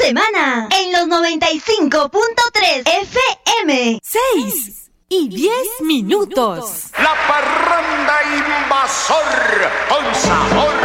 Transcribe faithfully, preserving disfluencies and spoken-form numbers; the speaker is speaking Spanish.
semana en los noventa y cinco punto tres F M. seis y diez minutos. La parranda invasor con sabor